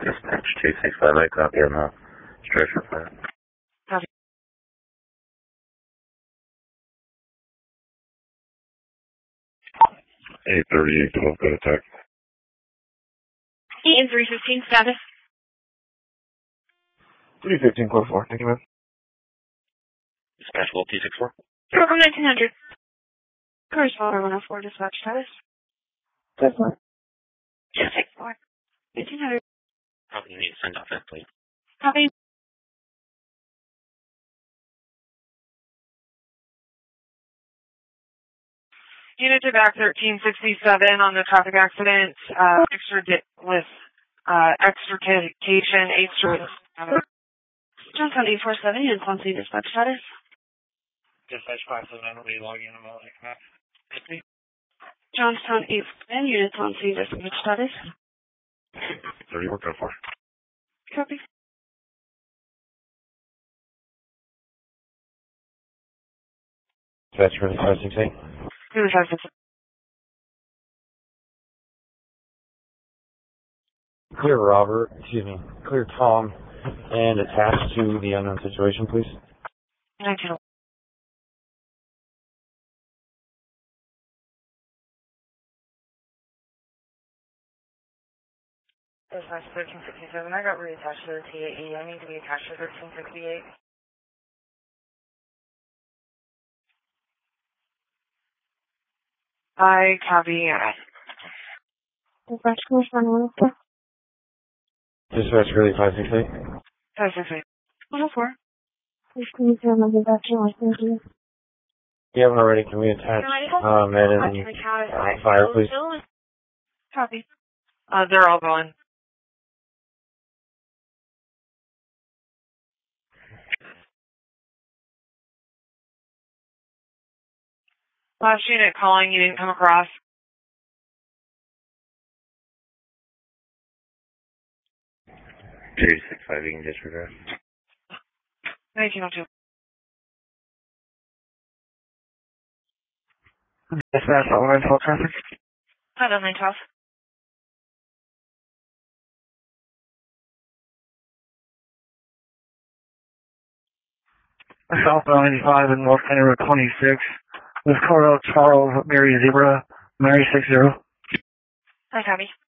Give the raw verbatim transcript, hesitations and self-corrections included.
Dispatch two six five, I copy on the stretcher plan. Copy. eight thirty-eight twelve, got attack. Ian three fifteen, status. three fifteen, code four, thank you, ma'am. Dispatch Wolf two six four. Program nineteen hundred. Correspondent one oh four, dispatch status. That's fine. two six four. nineteen hundred. Probably need to send off that, please. Copy. Unit to back thirteen sixty-seven on the traffic accident, uh, extra with, uh, extrication, extra, uh, Johnstown eight four seven, units on scene, dispatch status. Dispatch five seven nine will be logging in a moment. Johnstown eight four seven, units on scene, dispatch status. thirty-four, code four. Copy. Dispatch really five six eight. Unit five six eight. Clear Robert, excuse me, clear Tom, and attached to the unknown situation, please. nineteen. Dispatch thirteen sixty-seven, I got reattached to the T A E. I need to be attached to thirteen sixty-eight. I copy. Dispatch Commissioner one oh four. Dispatch really five six eight. five six eight. one oh four. Please can you tell me that you license you? You haven't already, can we attach, uh, med and uh, fire, please? Copy. Uh, they're all going. Last unit calling, you didn't come across. two six five, you can disregard. nineteen oh two. Dispatch, all nine twelve traffic. Hello, nine twelve. Southbound eighty-five and North County Road twenty-six. With Coral Charles, Mary Zebra, Mary six zero. Hi, Tommy.